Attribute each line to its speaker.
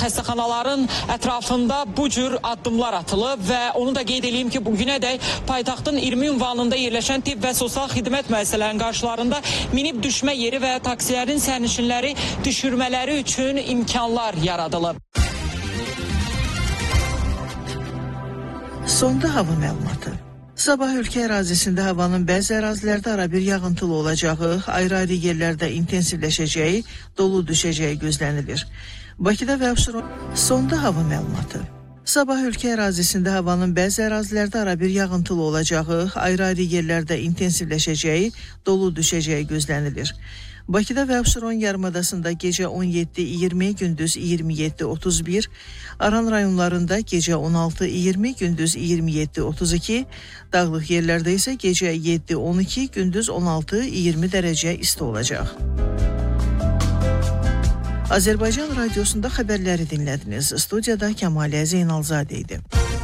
Speaker 1: xəstəxanaların ətrafında bu cür addımlar atılıb və onu da qeyd edeyim ki, bugünədək paytaxtın 20 ünvanında yerləşən tibb və sosial xidmət müəssisələrinin qarşılarında minib düşmə yeri və taksilərin sərnişinləri düşürmələri üçün imkanlar yaradılıb.
Speaker 2: Sonda hava məlumatı. Sabah ölkə ərazisində havanın bəzi ərazilərdə ara bir yağıntılı olacağı, ayrı-ayrı yerlərdə intensivləşəcəyi, dolu düşəcəyi gözlənilir. Bakıda və Abşeron sonda hava məlumatı. Sabah ölkə ərazisində havanın bəzi ərazilərdə ara bir yağıntılı olacağı, ayrı-ayrı yerlərdə intensivləşəcəyi, dolu düşəcəyi gözlənilir. Bakıda və Abşeron yarımadasında gecə 17-20, gündüz 27-31, Aran rayonlarında gecə 16-20, gündüz 27-32, dağlıq yerlərdə isə gecə 7-12, gündüz 16-20 dərəcə isti olacaq. Azərbaycan Radiosunda xəbərləri dinlədiniz. Studiyada Kəmalə Zeynalzadə idi.